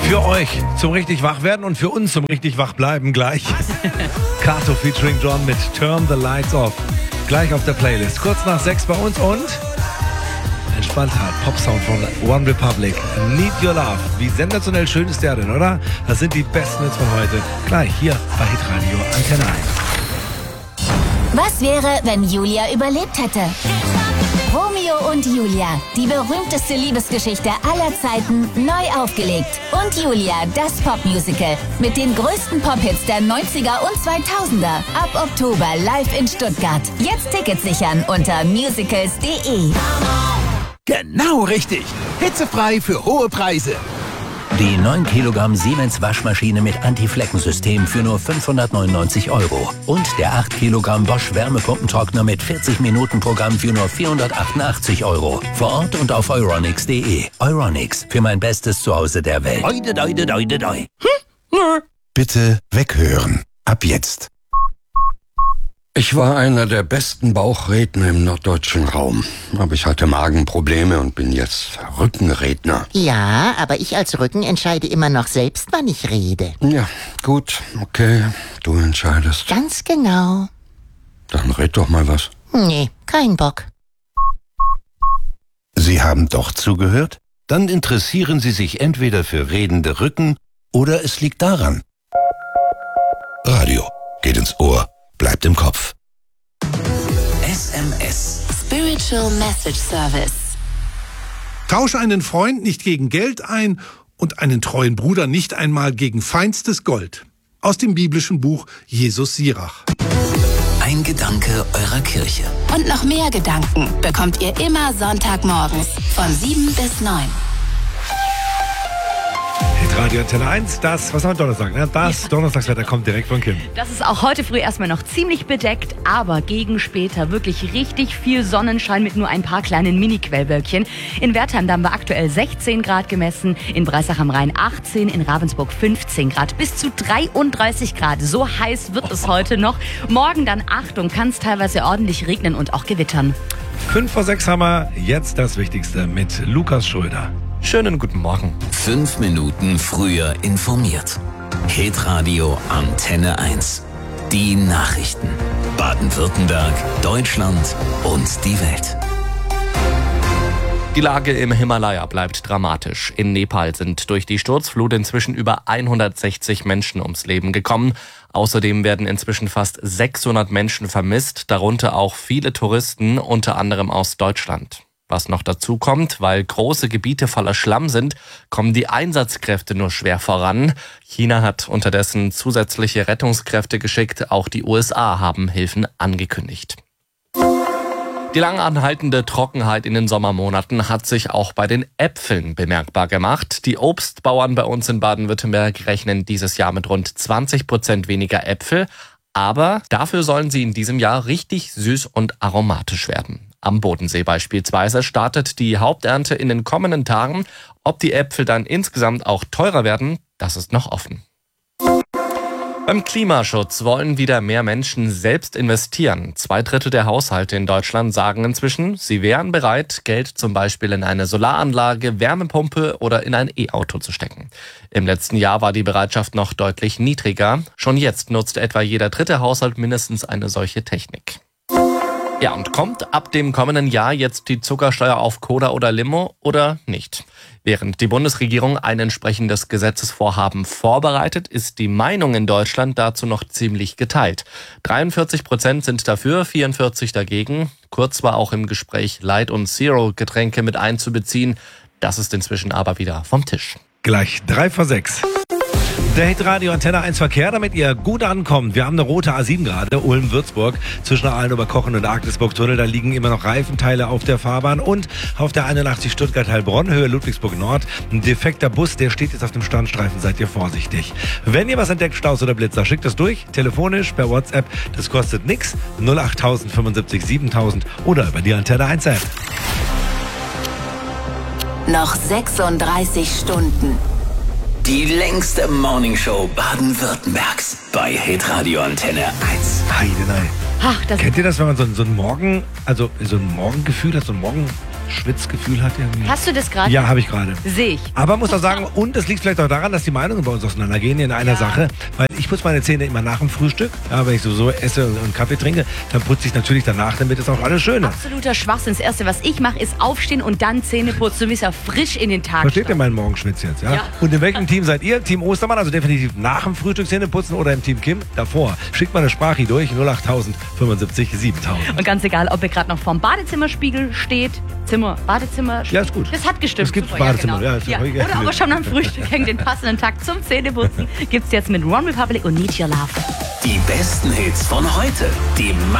Für euch zum richtig wach werden und für uns zum richtig wach bleiben gleich. Kato featuring John mit Turn the Lights Off. Gleich auf der Playlist. Kurz nach 6 bei uns und entspannter Popsound von One Republic. Need Your Love. Wie sensationell schön ist der denn, oder? Das sind die besten Hits von heute. Gleich hier bei Hitradio Antenne 1. Was wäre, wenn Julia überlebt hätte? Romeo und Julia, die berühmteste Liebesgeschichte aller Zeiten, neu aufgelegt. Und Julia, das Popmusical. Mit den größten Pop-Hits der 90er und 2000er. Ab Oktober live in Stuttgart. Jetzt Tickets sichern unter musicals.de. Genau richtig. Hitzefrei für hohe Preise. Die 9 Kilogramm Siemens Waschmaschine mit Anti-Flecken-System für nur 599 €. Und der 8 Kilogramm Bosch Wärmepumpentrockner mit 40-Minuten-Programm für nur 488 €. Vor Ort und auf euronics.de. Euronics, für mein bestes Zuhause der Welt. Bitte weghören. Ab jetzt. Ich war einer der besten Bauchredner im norddeutschen Raum. Aber ich hatte Magenprobleme und bin jetzt Rückenredner. Ja, aber ich als Rücken entscheide immer noch selbst, wann ich rede. Ja, gut, okay, du entscheidest. Ganz genau. Dann red doch mal was. Nee, kein Bock. Sie haben doch zugehört? Dann interessieren Sie sich entweder für redende Rücken oder es liegt daran. Radio geht ins Ohr, bleibt im Kopf. SMS. Spiritual Message Service. Tausche einen Freund nicht gegen Geld ein und einen treuen Bruder nicht einmal gegen feinstes Gold. Aus dem biblischen Buch Jesus Sirach. Ein Gedanke eurer Kirche. Und noch mehr Gedanken bekommt ihr immer Sonntagmorgens von 7 bis 9. Hitradio Antenne 1, das, was haben wir Donnerstag, ne? Das Donnerstagswetter kommt direkt von Kim. Das ist auch heute früh erstmal noch ziemlich bedeckt, aber gegen später wirklich richtig viel Sonnenschein mit nur ein paar kleinen Mini-Quellwölkchen. In Wertheim haben wir aktuell 16 Grad gemessen, in Breisach am Rhein 18, in Ravensburg 15 Grad, bis zu 33 Grad. So heiß wird es heute noch. Morgen dann, Achtung, kann es teilweise ordentlich regnen und auch gewittern. 5 vor 6 haben wir jetzt das Wichtigste mit Lukas Schröder. Schönen guten Morgen. 5 Minuten früher informiert. Hitradio Antenne 1. Die Nachrichten. Baden-Württemberg, Deutschland und die Welt. Die Lage im Himalaya bleibt dramatisch. In Nepal sind durch die Sturzflut inzwischen über 160 Menschen ums Leben gekommen. Außerdem werden inzwischen fast 600 Menschen vermisst, darunter auch viele Touristen, unter anderem aus Deutschland. Was noch dazu kommt, weil große Gebiete voller Schlamm sind, kommen die Einsatzkräfte nur schwer voran. China hat unterdessen zusätzliche Rettungskräfte geschickt, auch die USA haben Hilfen angekündigt. Die lang anhaltende Trockenheit in den Sommermonaten hat sich auch bei den Äpfeln bemerkbar gemacht. Die Obstbauern bei uns in Baden-Württemberg rechnen dieses Jahr mit rund 20% weniger Äpfel. Aber dafür sollen sie in diesem Jahr richtig süß und aromatisch werden. Am Bodensee beispielsweise startet die Haupternte in den kommenden Tagen. Ob die Äpfel dann insgesamt auch teurer werden, das ist noch offen. Beim Klimaschutz wollen wieder mehr Menschen selbst investieren. 2/3 der Haushalte in Deutschland sagen inzwischen, sie wären bereit, Geld zum Beispiel in eine Solaranlage, Wärmepumpe oder in ein E-Auto zu stecken. Im letzten Jahr war die Bereitschaft noch deutlich niedriger. Schon jetzt nutzt etwa jeder 3. Haushalt mindestens eine solche Technik. Ja, und kommt ab dem kommenden Jahr jetzt die Zuckersteuer auf Cola oder Limo oder nicht? Während die Bundesregierung ein entsprechendes Gesetzesvorhaben vorbereitet, ist die Meinung in Deutschland dazu noch ziemlich geteilt. 43% sind dafür, 44% dagegen. Kurz war auch im Gespräch Light- und Zero-Getränke mit einzubeziehen. Das ist inzwischen aber wieder vom Tisch. Gleich 3 vor 6. Der Hitradio Antenne 1 Verkehr, damit ihr gut ankommt. Wir haben eine rote A7 gerade, Ulm-Würzburg, zwischen Aalen-Oberkochen und Agnesburg-Tunnel. Da liegen immer noch Reifenteile auf der Fahrbahn und auf der 81 Stuttgart-Heilbronn, Höhe Ludwigsburg-Nord. Ein defekter Bus, der steht jetzt auf dem Standstreifen, seid ihr vorsichtig. Wenn ihr was entdeckt, Staus oder Blitzer, schickt es durch, telefonisch, per WhatsApp. Das kostet nix, 08000 75 7000 oder über die Antenne 1 App. Noch 36 Stunden. Die längste Morningshow Baden-Württembergs bei Hitradio Antenne 1. Heidenei. Ach, das Kennt ihr das, wenn man so ein Morgen, also so ein Morgengefühl hat, so ein Schwitzgefühl hat irgendwie. Hast du das gerade? Ja, habe ich gerade. Sehe ich. Aber muss auch sagen, und es liegt vielleicht auch daran, dass die Meinungen bei uns auseinandergehen in einer Sache. Weil ich putze meine Zähne immer nach dem Frühstück. Ja, wenn ich so esse und Kaffee trinke, dann putze ich natürlich danach, damit es auch alles schön ist. Absoluter Schwachsinn. Das Erste, was ich mache, ist aufstehen und dann Zähne putzen. Du bist ja frisch in den Tag. Versteht ihr meinen Morgenschwitz jetzt? Ja? Und in welchem Team seid ihr? Team Ostermann, also definitiv nach dem Frühstück Zähne putzen, oder im Team Kim davor? Schickt mal eine Sprache durch, 08000 75 7000. Und ganz egal, ob ihr gerade noch vorm Badezimmerspiegel steht. Badezimmer. Ja, ist gut. Das hat gestimmt. Es gibt Super, Badezimmer. Ja, genau. Oder aber schon am Frühstück hängt den passenden Tag zum Zähneputzen. Gibt's jetzt mit One Republic und Need Your Love. Die besten Hits von heute. Die